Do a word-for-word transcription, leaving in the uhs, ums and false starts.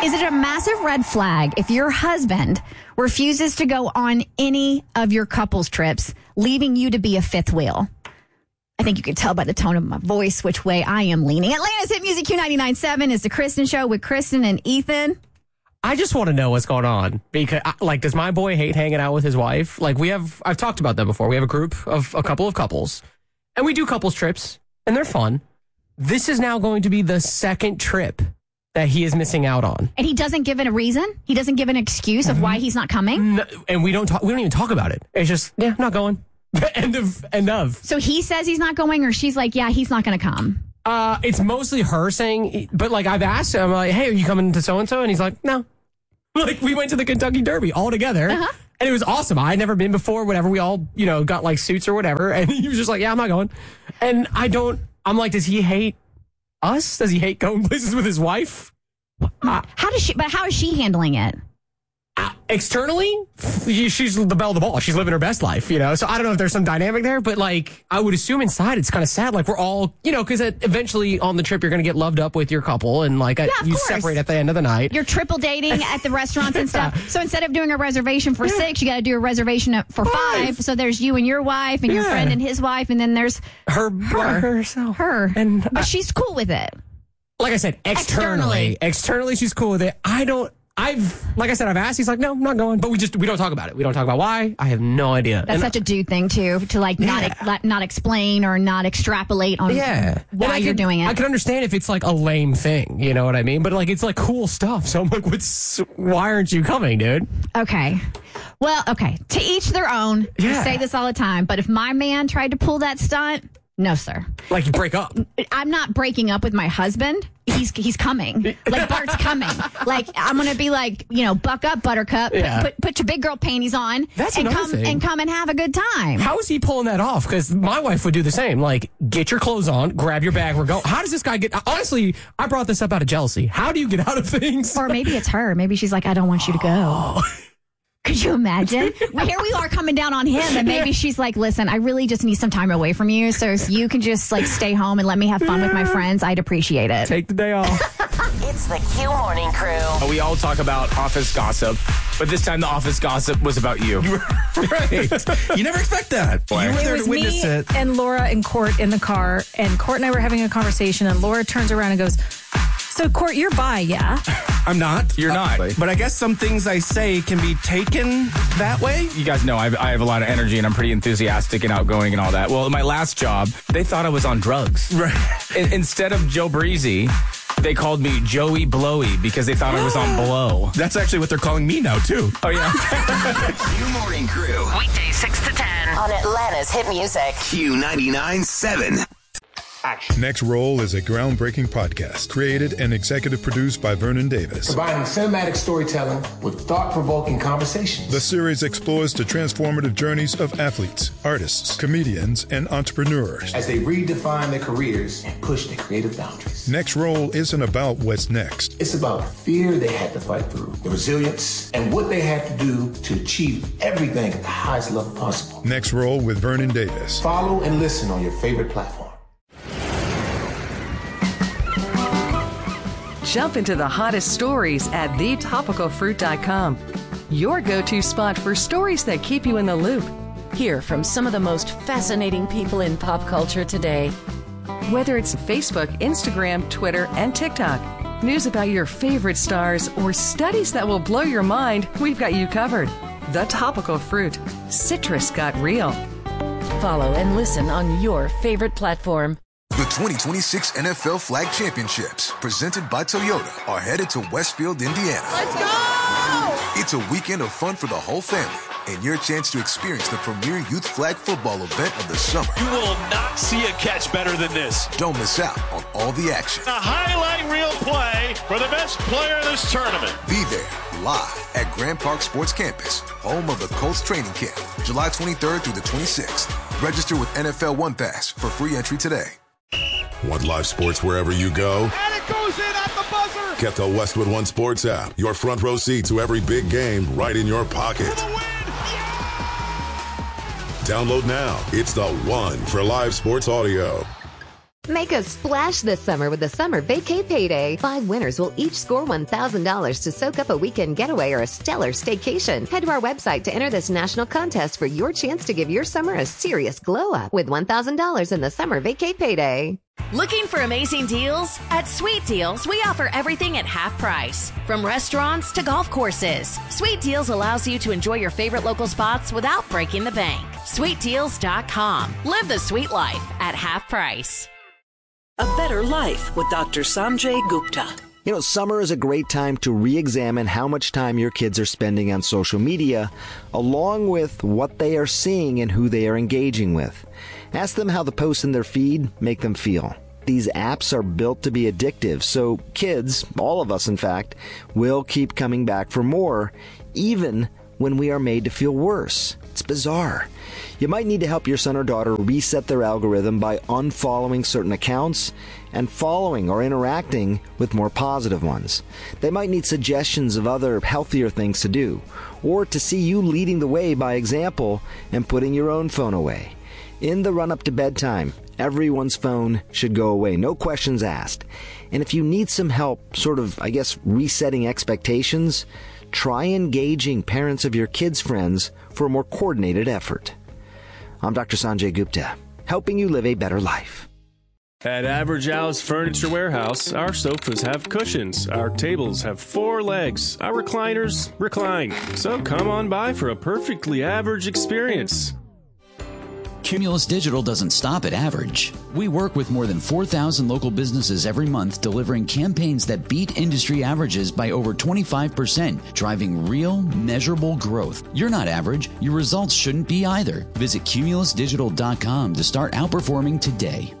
Is it a massive red flag if your husband refuses to go on any of your couples trips, leaving you to be a fifth wheel? I think you can tell by the tone of my voice which way I am leaning. Atlanta's Hit Music Q ninety-nine point seven is the Kristen Show with Kristen and Ethan. I just want to know what's going on because, like, does my boy hate hanging out with his wife? Like, we have, I've talked about that before. We have a group of a couple of couples, and we do couples trips, and they're fun. This is now going to be the second trip that he is missing out on. And he doesn't give it a reason? He doesn't give an excuse of why he's not coming? No, and we don't talk, we don't even talk about it. It's just, yeah, not going. end of, end of. So he says he's not going, or she's like, yeah, he's not going to come? Uh, it's mostly her saying, but like I've asked him, I'm like, hey, are you coming to so-and-so? And he's like, no. Like we went to the Kentucky Derby all together. Uh-huh. And it was awesome. I had never been before, whatever. We all, you know, got like suits or whatever. And he was just like, yeah, I'm not going. And I don't, I'm like, does he hate us? Does he hate going places with his wife? Uh, how does she, but how is she handling it? Uh, externally, she's the belle of the ball. She's living her best life, you know? So I don't know if there's some dynamic there, but like, I would assume inside it's kind of sad. Like we're all, you know, because eventually on the trip, you're going to get loved up with your couple and like, yeah, a, you course. separate at the end of the night. You're triple dating at the restaurants and stuff. So instead of doing a reservation for yeah. six, you got to do a reservation for five. five. So there's you and your wife and yeah. your friend and his wife. And then there's her, her herself. Her. And but I, she's cool with it. Like I said, externally, externally, externally, she's cool with it. I don't, I've, like I said, I've asked. He's like, no, I'm not going. But we just, we don't talk about it. We don't talk about why. I have no idea. That's and such a dude thing, too, to like yeah. not not explain or not extrapolate on yeah. why you're could, doing it. I can understand if it's like a lame thing. You know what I mean? But like, it's like cool stuff. So I'm like, what's, why aren't you coming, dude? Okay. Well, okay. To each their own. Yeah. I say this all the time. But if my man tried to pull that stunt, no, sir. Like you break up. I'm not breaking up with my husband. He's he's coming. Like Bart's coming. Like I'm gonna be like, you know, buck up, Buttercup. Yeah. Put, put put your big girl panties on. That's and another come thing. and come and have a good time. How is he pulling that off? Because my wife would do the same. Like, get your clothes on, grab your bag, we're going. How does this guy get? Honestly, I brought this up out of jealousy. How do you get out of things? Or maybe it's her. Maybe she's like, I don't want you to go. Oh. Could you imagine? Well, here we are coming down on him, and maybe she's like, listen, I really just need some time away from you, so if you can just like stay home and let me have fun with my friends, I'd appreciate it. Take the day off. It's the Q Morning Crew. We all talk about office gossip, but this time the office gossip was about you. Right. You never expect that. You were there to witness it. It was me and Laura and Court in the car, and Court and I were having a conversation, and Laura turns around and goes, so, Court, you're bi, yeah? I'm not. You're not. But I guess some things I say can be taken that way. You guys know I have, I have a lot of energy and I'm pretty enthusiastic and outgoing and all that. Well, my last job, they thought I was on drugs. Right. In, instead of Joe Breezy, they called me Joey Blowy because they thought I was on blow. That's actually what they're calling me now, too. Oh, yeah. Q Morning Crew. Weekdays six to ten on Atlanta's Hit Music. Q ninety-nine point seven. Action. Next Roll is a groundbreaking podcast created and executive produced by Vernon Davis. Combining cinematic storytelling with thought-provoking conversations. The series explores the transformative journeys of athletes, artists, comedians, and entrepreneurs as they redefine their careers and push their creative boundaries. Next Roll isn't about what's next. It's about the fear they had to fight through, the resilience, and what they had to do to achieve everything at the highest level possible. Next Roll with Vernon Davis. Follow and listen on your favorite platform. Jump into the hottest stories at the topical fruit dot com. Your go-to spot for stories that keep you in the loop. Hear from some of the most fascinating people in pop culture today. Whether it's Facebook, Instagram, Twitter, and TikTok, news about your favorite stars, or studies that will blow your mind, we've got you covered. The Topical Fruit. Citrus got real. Follow and listen on your favorite platform. The twenty twenty-six N F L Flag Championships, presented by Toyota, are headed to Westfield, Indiana. Let's go! It's a weekend of fun for the whole family and your chance to experience the premier youth flag football event of the summer. You will not see a catch better than this. Don't miss out on all the action. A highlight reel play for the best player in this tournament. Be there live at Grand Park Sports Campus, home of the Colts training camp, July twenty-third through the twenty-sixth. Register with N F L One Pass for free entry today. Want live sports wherever you go? And it goes in at the buzzer. Get the Westwood One Sports app. Your front row seat to every big game right in your pocket. Download now. It's the one for live sports audio. Make a splash this summer with the Summer Vacay Payday. Five winners will each score one thousand dollars to soak up a weekend getaway or a stellar staycation. Head to our website to enter this national contest for your chance to give your summer a serious glow up with one thousand dollars in the Summer Vacay Payday. Looking for amazing deals? At Sweet Deals, we offer everything at half price. From restaurants to golf courses, Sweet Deals allows you to enjoy your favorite local spots without breaking the bank. sweet deals dot com. Live the sweet life at half price. A better life with Doctor Sanjay Gupta. You know, summer is a great time to re-examine how much time your kids are spending on social media, along with what they are seeing and who they are engaging with. Ask them how the posts in their feed make them feel. These apps are built to be addictive, so kids, all of us in fact, will keep coming back for more, even when we are made to feel worse. It's bizarre. You might need to help your son or daughter reset their algorithm by unfollowing certain accounts and following or interacting with more positive ones. They might need suggestions of other healthier things to do, or to see you leading the way by example and putting your own phone away. In the run-up to bedtime, everyone's phone should go away, no questions asked. And if you need some help, sort of, I guess, resetting expectations, try engaging parents of your kids' friends for a more coordinated effort. I'm Doctor Sanjay Gupta, helping you live a better life. At Average Al's Furniture Warehouse, our sofas have cushions, our tables have four legs, our recliners recline. So come on by for a perfectly average experience. Cumulus Digital doesn't stop at average. We work with more than four thousand local businesses every month, delivering campaigns that beat industry averages by over twenty-five percent, driving real, measurable growth. You're not average. Your results shouldn't be either. Visit cumulus digital dot com to start outperforming today.